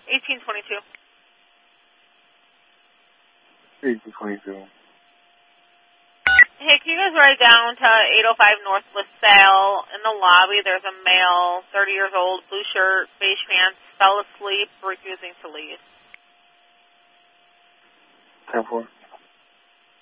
1822. 1822. Hey, can you guys write down to 805 North LaSalle? In the lobby, there's a male, 30 years old, blue shirt, beige pants, fell asleep, refusing to leave. 10-4.